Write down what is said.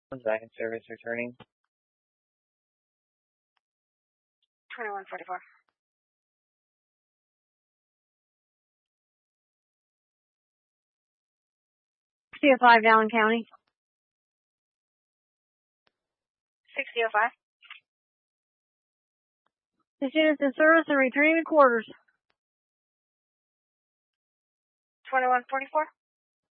Back in service returning. 2144. CO5 Allen County. 6005. This unit's in service and returning to quarters. 2144.